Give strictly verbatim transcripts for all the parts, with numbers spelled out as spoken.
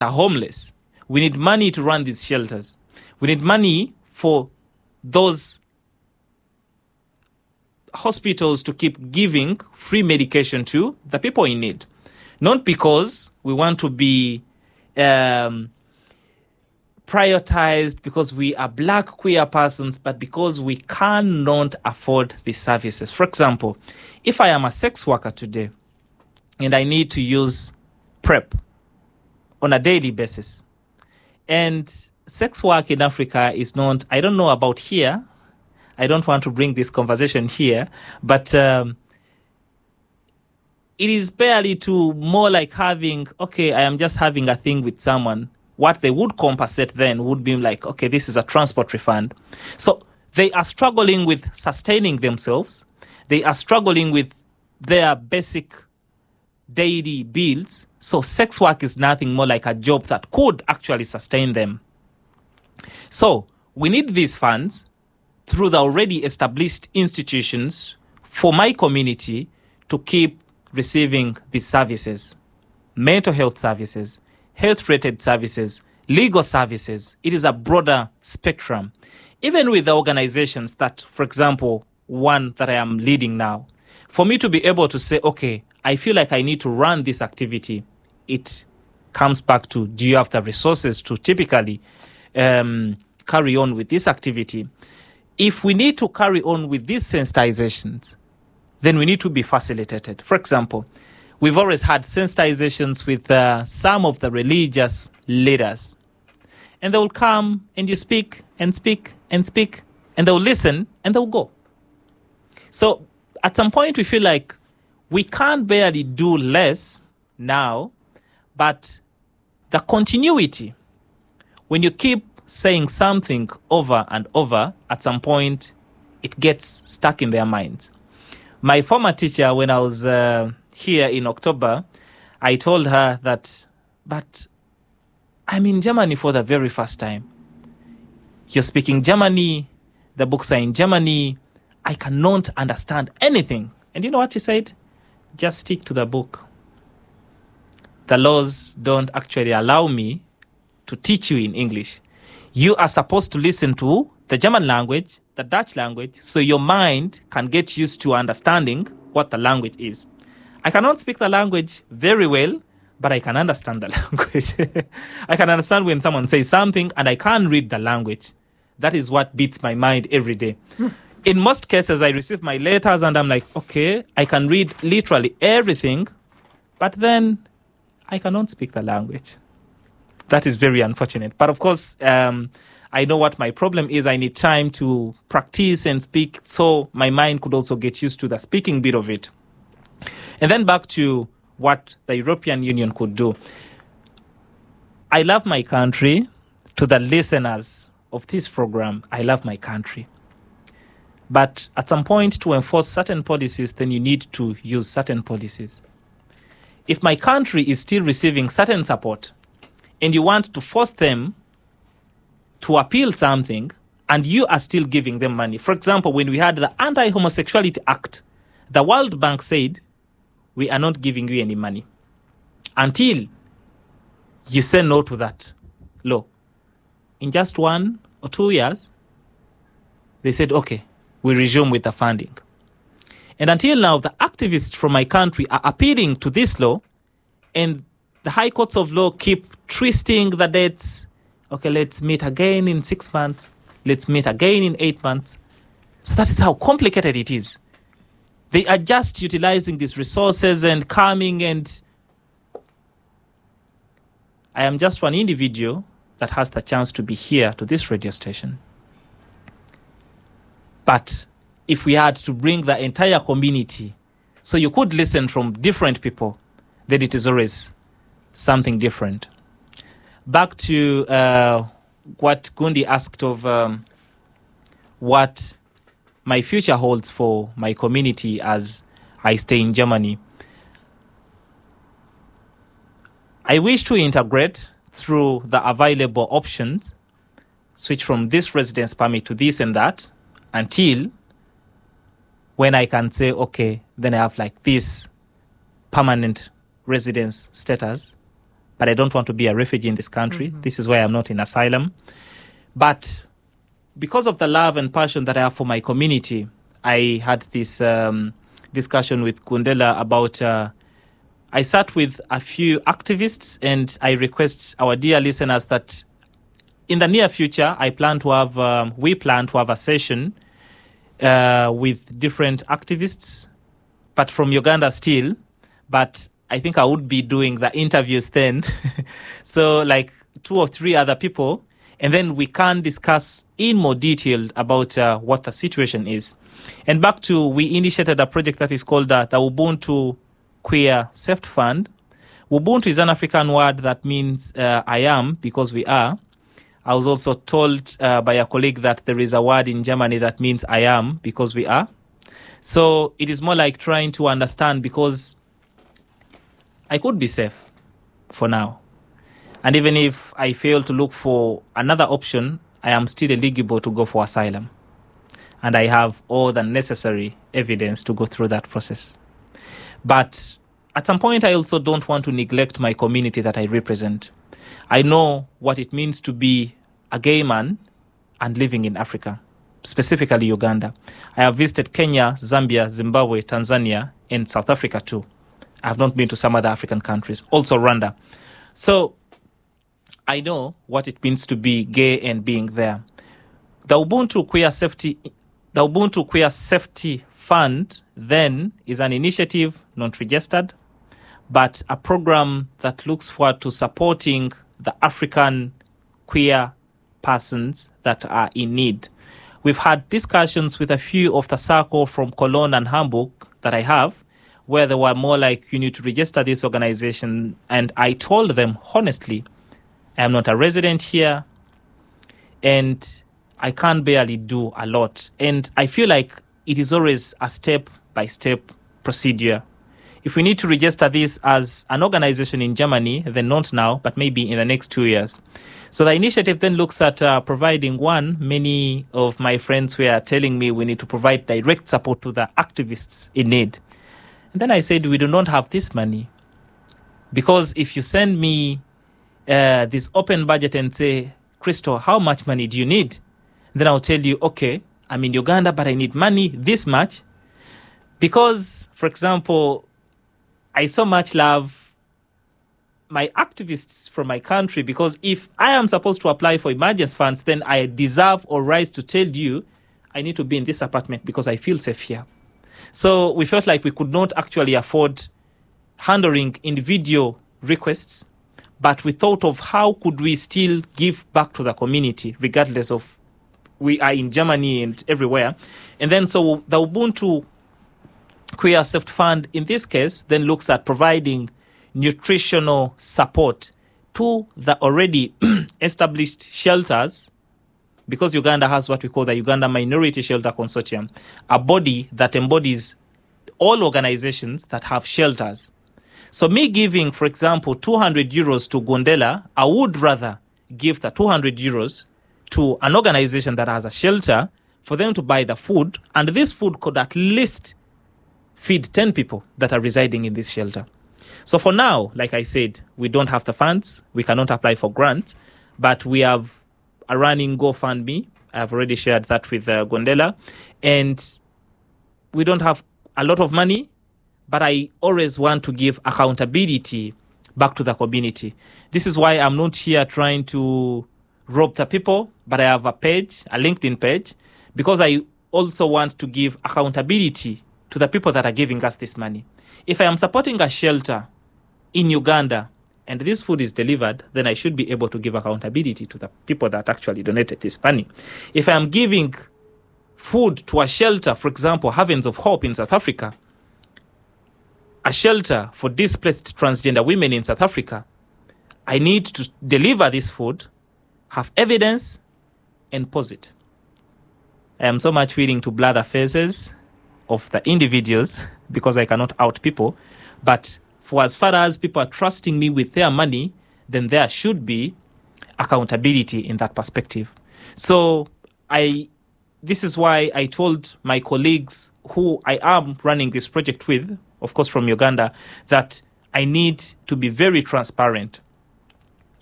are homeless. We need money to run these shelters. We need money for those hospitals to keep giving free medication to the people in need. Not because we want to be um, prioritized because we are black queer persons, but because we cannot afford these services. For example, if I am a sex worker today and I need to use PrEP on a daily basis, and sex work in Africa is not, I don't know about here, I don't want to bring this conversation here, but um, it is barely to more like having, okay, I am just having a thing with someone. What they would compensate then would be like, okay, this is a transport refund. So they are struggling with sustaining themselves. They are struggling with their basic daily bills. So sex work is nothing more like a job that could actually sustain them. So we need these funds through the already established institutions for my community to keep receiving these services, mental health services, health-related services, legal services. It is a broader spectrum. Even with the organizations that, for example, one that I am leading now, for me to be able to say, okay, I feel like I need to run this activity, it comes back to, do you have the resources to typically um, carry on with this activity? If we need to carry on with these sensitizations, then we need to be facilitated. For example, we've always had sensitizations with uh, some of the religious leaders. And they will come and you speak and speak and speak, and they'll listen and they'll go. So at some point we feel like we can't barely do less now, but the continuity, when you keep saying something over and over, at some point it gets stuck in their minds. My former teacher, when I was uh, here in October, I told her that, but I'm in Germany for the very first time. You're speaking Germany, the books are in Germany, I cannot understand anything. And you know what she said? Just stick to the book. The laws don't actually allow me to teach you in English. You are supposed to listen to the German language, the Dutch language, so your mind can get used to understanding what the language is. I cannot speak the language very well, but I can understand the language. I can understand when someone says something and I can't read the language. That is what beats my mind every day. In most cases, I receive my letters and I'm like, okay, I can read literally everything, but then I cannot speak the language. That is very unfortunate. But of course, um, I know what my problem is. I need time to practice and speak so my mind could also get used to the speaking bit of it. And then back to what the European Union could do. I love my country. To the listeners of this program, I love my country. But at some point, to enforce certain policies, then you need to use certain policies. If my country is still receiving certain support, and you want to force them to appeal something, and you are still giving them money. For example, when we had the Anti-Homosexuality Act, the World Bank said, we are not giving you any money until you say no to that law. In just one or two years, they said, okay, we resume with the funding. And until now, the activists from my country are appealing to this law, and the high courts of law keep twisting the dates. Okay, let's meet again in six months. Let's meet again in eight months. So that is how complicated it is. They are just utilizing these resources and coming, and I am just one individual that has the chance to be here to this radio station. But if we had to bring the entire community, so you could listen from different people, then it is always something different. Back to uh, what Gundi asked of um, what my future holds for my community as I stay in Germany. I wish to integrate through the available options, switch from this residence permit to this and that, until when I can say, okay, then I have like this permanent residence status. but I don't want to be a refugee in this country. Mm-hmm. This is why I'm not in asylum. But because of the love and passion that I have for my community, I had this um, discussion with Gundela about... Uh, I sat with a few activists, and I request our dear listeners that in the near future, I plan to have, um, we plan to have a session uh, with different activists, but from Uganda still. But I think I would be doing the interviews then. So like two or three other people, and then we can discuss in more detail about uh, what the situation is. And back to, we initiated a project that is called uh, the Ubuntu Queer Safety Fund. Ubuntu is an African word that means uh, I am, because we are. I was also told uh, by a colleague that there is a word in Germany that means I am, because we are. So it is more like trying to understand, because I could be safe for now. And even if I fail to look for another option, I am still eligible to go for asylum. And I have all the necessary evidence to go through that process. But at some point, I also don't want to neglect my community that I represent. I know what it means to be a gay man and living in Africa, specifically Uganda. I have visited Kenya, Zambia, Zimbabwe, Tanzania, and South Africa too. I have not been to some other African countries, also Rwanda. So I know what it means to be gay and being there. The Ubuntu Queer Safety, the Ubuntu Queer Safety Fund then is an initiative not registered, but a program that looks forward to supporting the African queer persons that are in need. We've had discussions with a few of the circle from Cologne and Hamburg that I have, where they were more like, you need to register this organization. And I told them, honestly, I am not a resident here, and I can barely do a lot. And I feel like it is always a step-by-step procedure. If we need to register this as an organization in Germany, then not now, but maybe in the next two years. So the initiative then looks at uh, providing one, many of my friends were telling me we need to provide direct support to the activists in need. And then I said, we do not have this money. Because if you send me uh, this open budget and say, Crystal, how much money do you need? Then I'll tell you, okay, I'm in Uganda, but I need money this much. Because, for example, I so much love my activists from my country, because if I am supposed to apply for emergency funds, then I deserve or right to tell you I need to be in this apartment because I feel safe here. So we felt like we could not actually afford handling individual requests, but we thought of how could we still give back to the community, regardless of we are in Germany and everywhere. And then so the Ubuntu Queer Safety Fund, in this case, then looks at providing nutritional support to the already established shelters, because Uganda has what we call the Uganda Minority Shelter Consortium, a body that embodies all organizations that have shelters. So me giving, for example, two hundred euros to Gundela, I would rather give the two hundred euros to an organization that has a shelter for them to buy the food, and this food could at least feed ten people that are residing in this shelter. So for now, like I said, we don't have the funds. We cannot apply for grants, but we have a running GoFundMe. I've already shared that with uh, Gundela. And we don't have a lot of money, but I always want to give accountability back to the community. This is why I'm not here trying to rob the people, but I have a page, a LinkedIn page, because I also want to give accountability to the people that are giving us this money. If I am supporting a shelter in Uganda and this food is delivered, then I should be able to give accountability to the people that actually donated this money. If I am giving food to a shelter, for example, Havens of Hope in South Africa, a shelter for displaced transgender women in South Africa, I need to deliver this food, have evidence, and post it. I am so much willing to blur the faces of the individuals because I cannot out people. But for as far as people are trusting me with their money, then there should be accountability in that perspective. So I, this is why I told my colleagues who I am running this project with, of course from Uganda, that I need to be very transparent.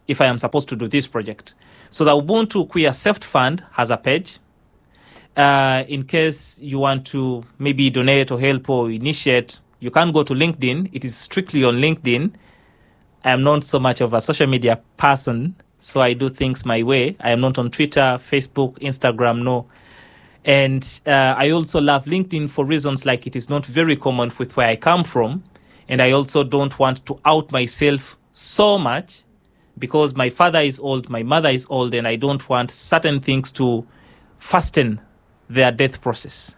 if I am supposed to do this project. So the Ubuntu Queer Safety Fund has a page. Uh, in case you want to maybe donate or help or initiate, you can go to LinkedIn. It is strictly on LinkedIn. I am not so much of a social media person, so I do things my way. I am not on Twitter, Facebook, Instagram, no. And uh, I also love LinkedIn for reasons like it is not very common with where I come from. And I also don't want to out myself so much because my father is old, my mother is old, and I don't want certain things to fasten their death process.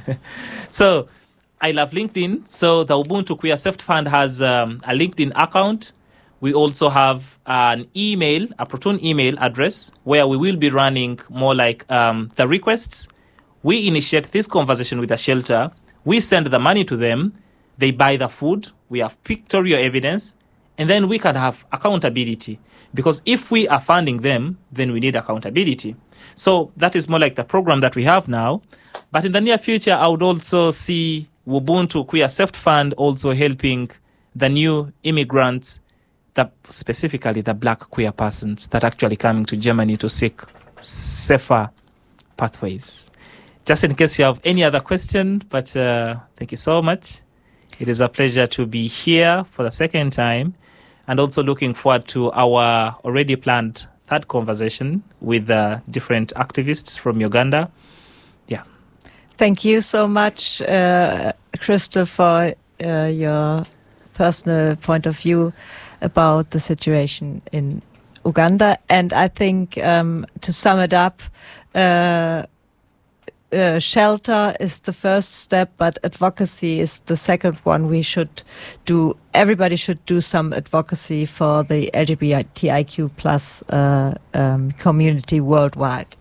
So I love LinkedIn. So the Ubuntu Queer Safety Fund has um, a LinkedIn account. We also have an email, a Proton email address, where we will be running more like um, the requests. We initiate this conversation with the shelter. We send the money to them. They buy the food. We have pictorial evidence. And then we can have accountability. Because if we are funding them, then we need accountability. So that is more like the program that we have now. But in the near future, I would also see Ubuntu Queer Safety Fund also helping the new immigrants, the, specifically the black queer persons that are actually coming to Germany to seek safer pathways. Just in case you have any other question, but uh, thank you so much. It is a pleasure to be here for the second time, and also looking forward to our already planned third conversation with uh, different activists from Uganda. Yeah. Thank you so much, uh, Crystal, for uh, your personal point of view about the situation in Uganda. And I think um, to sum it up, uh, Uh, shelter is the first step, but advocacy is the second one. We should do, everybody should do some advocacy for the L G B T I Q plus uh, um, community worldwide.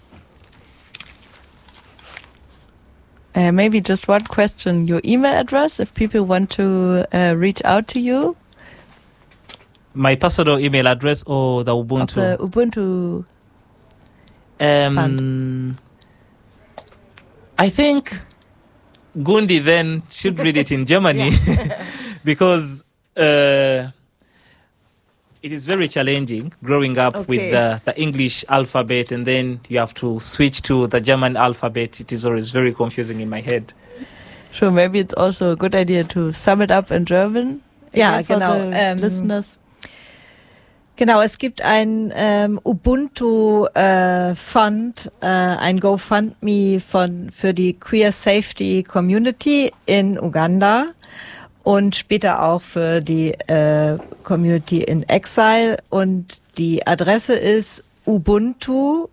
Uh, maybe just one question, your email address, if people want to uh, reach out to you. My personal email address or the Ubuntu? Of the Ubuntu um, Fund. I think Gundi then should read it in Germany because uh, it is very challenging growing up Okay. with the, the English alphabet, and then you have to switch to the German alphabet. It is always very confusing in my head. Sure, maybe it's also a good idea to sum it up in German. Ja, again for genau. the Ähm, listeners. Genau, es gibt ein ähm, Ubuntu äh, Fund, äh, ein GoFundMe von für die Queer Safety Community in Uganda und später auch für die äh, Community in Exile, und die Adresse ist Ubuntu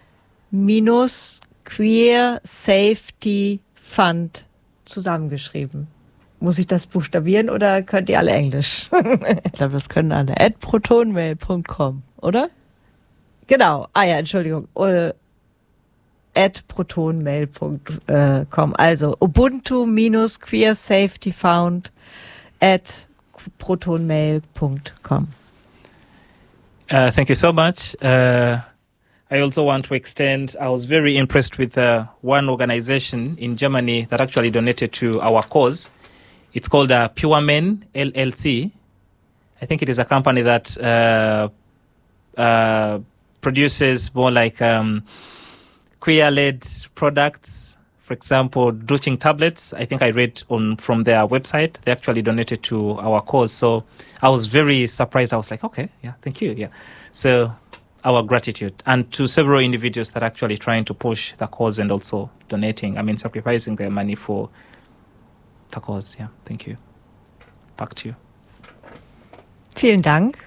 Queer Safety Fund zusammengeschrieben. Muss ich das buchstabieren oder könnt ihr alle Englisch? Ich glaube, das können alle. at protonmail punkt com, oder? Genau. Ah ja, Entschuldigung. Äh, at protonmail punkt com. Also Ubuntu Queer Safety Fund at protonmail punkt com. Uh, thank you so much. Uh, I also want to extend, I was very impressed with uh, one organization in Germany that actually donated to our cause. It's called uh, Pure Men L L C. I think it is a company that uh, uh, produces more like um, queer-led products. For example, douching tablets. I think I read on from their website. They actually donated to our cause. So I was very surprised. I was like, okay, yeah, thank you. Yeah. So our gratitude. And to several individuals that are actually trying to push the cause and also donating, I mean, sacrificing their money for the cause. Yeah, thank you. Back to you. Vielen Dank,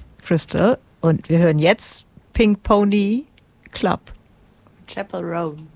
Crystal. Und wir hören jetzt Pink Pony Club. Chapel Roan.